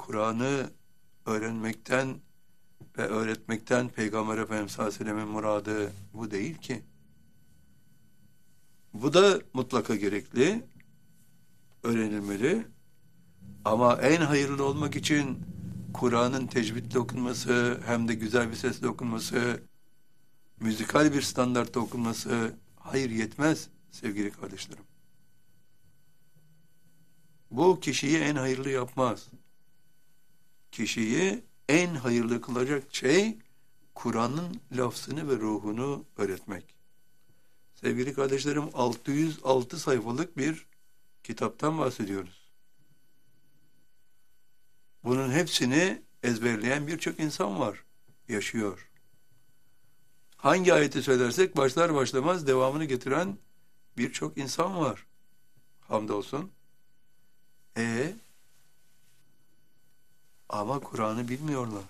Kur'an'ı öğrenmekten ve öğretmekten Peygamber Efendimiz sallallahu aleyhi ve sellem'in muradı bu değil ki. Bu da mutlaka gerekli, öğrenilmeli. Ama en hayırlı olmak için Kur'an'ın tecvidle okunması, hem de güzel bir sesle okunması, müzikal bir standartta okunması, hayır yetmez sevgili kardeşlerim. Bu kişiyi en hayırlı yapmaz. Kişiyi en hayırlı kılacak şey, Kur'an'ın lafzını ve ruhunu öğretmek. Sevgili kardeşlerim, 606 sayfalık bir kitaptan bahsediyoruz. Bunun hepsini ezberleyen birçok insan var, yaşıyor. Hangi ayeti söylersek başlar başlamaz devamını getiren birçok insan var. Hamdolsun. Ama Kur'an'ı bilmiyorlar.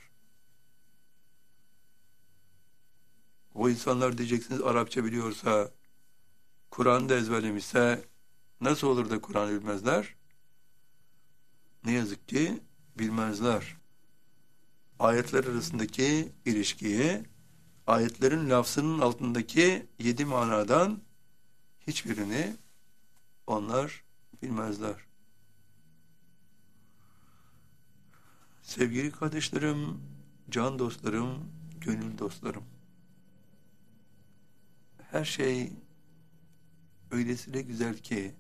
O insanlar diyeceksiniz Arapça biliyorsa, Kur'an'ı da ezberlemişse nasıl olur da Kur'an'ı bilmezler? Ne yazık ki bilmezler. Ayetler arasındaki ilişkiyi, ayetlerin lafzının altındaki 7 manadan hiçbirini onlar bilmezler. Sevgili kardeşlerim, can dostlarım, gönül dostlarım, her şey öylesine güzel ki,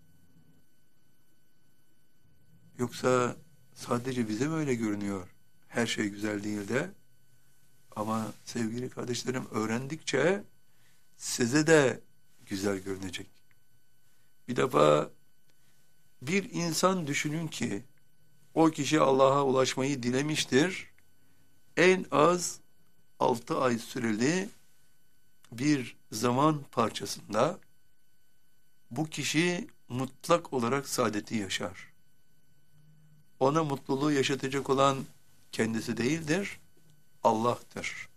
yoksa sadece bize mi öyle görünüyor? Her şey güzel değil de, ama sevgili kardeşlerim, öğrendikçe size de güzel görünecek. Bir defa bir insan düşünün ki, o kişi Allah'a ulaşmayı dilemiştir. En az 6 ay süreli bir zaman parçasında bu kişi mutlak olarak saadeti yaşar. Ona mutluluğu yaşatacak olan kendisi değildir, Allah'tır.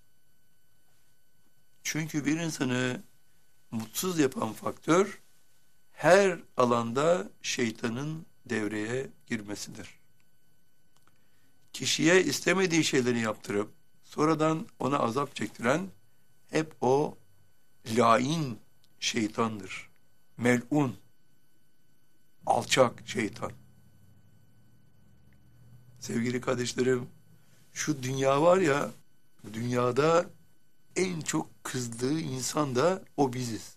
Çünkü bir insanı mutsuz yapan faktör, her alanda şeytanın devreye girmesidir. Kişiye istemediği şeyleri yaptırıp, sonradan ona azap çektiren, hep o lain şeytandır. Mel'un, alçak şeytan. Sevgili kardeşlerim, şu dünya var ya, dünyada en çok kızdığı insan da o biziz.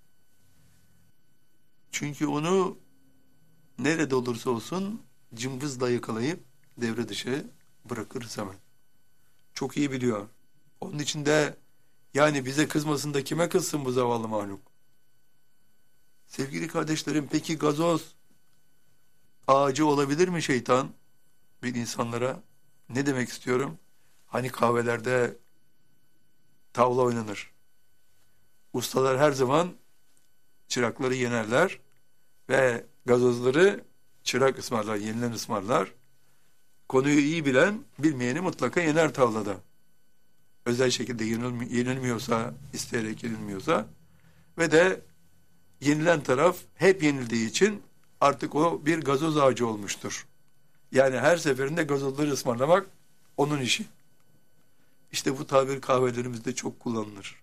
Çünkü onu nerede olursa olsun cımbızla yakalayıp devre dışı bırakırız hemen. Çok iyi biliyor. Onun için de yani bize kızmasın da kime kızsın bu zavallı mahluk? Sevgili kardeşlerim, peki gazoz ağacı olabilir mi şeytan bir insanlara? Ne demek istiyorum? Hani kahvelerde tavla oynanır. Ustalar her zaman çırakları yenerler ve gazozları çırak ısmarlar, yenilen ısmarlar. Konuyu iyi bilen, bilmeyeni mutlaka yener tavlada. Özel şekilde yenilmiyorsa, isteyerek yenilmiyorsa ve de yenilen taraf hep yenildiği için artık o bir gazoz ağacı olmuştur. Yani her seferinde gazozları ısmarlamak onun işi. İşte bu tabir kahvelerimizde çok kullanılır.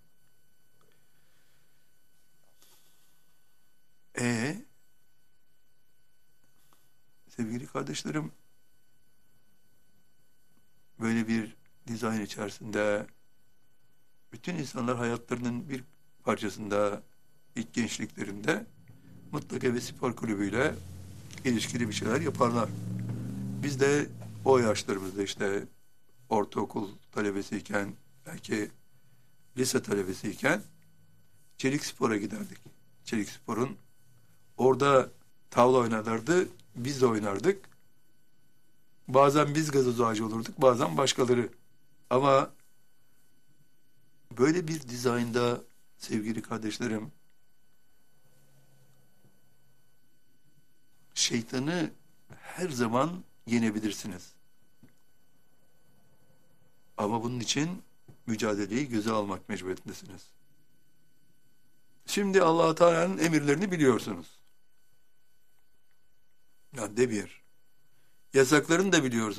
Sevgili kardeşlerim, böyle bir dizayn içerisinde bütün insanlar hayatlarının bir parçasında, ilk gençliklerinde mutlaka bir spor kulübüyle ilişkili bir şeyler yaparlar. Biz de o yaşlarımızda işte ortaokul talebesiyken, belki lise talebesiyken çelik spora giderdik. Çelik sporun orada tavla oynarlardı, biz de oynardık. Bazen biz gazoz ağacı olurduk, bazen başkaları. Ama böyle bir dizaynda sevgili kardeşlerim, şeytanı her zaman yenebilirsiniz. Ama bunun için mücadeleyi göze almak mecburiyetindesiniz. Şimdi Allah Teala'nın emirlerini biliyorsunuz. Madde 1. Yasaklarını da biliyorsunuz.